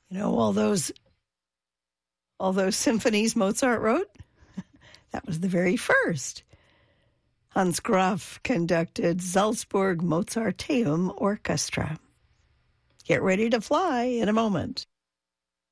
You know, all those symphonies Mozart wrote, that was the very first. Hans Graf conducted Salzburg Mozarteum Orchestra. Get ready to fly in a moment.